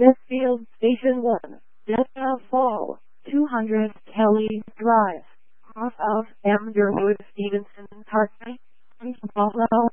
Smithfield Station 1, Delta Fall, 200 Kelly Drive, off of Amderwood Stevenson Parkway, Buffalo,